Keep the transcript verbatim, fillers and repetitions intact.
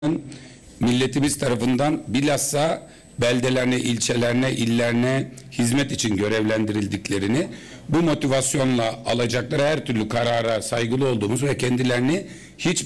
milletimiz tarafından bilhassa beldelerine, ilçelerine, illerine hizmet için görevlendirildiklerini, bu motivasyonla alacakları her türlü karara saygılı olduğumuz ve kendilerini hiç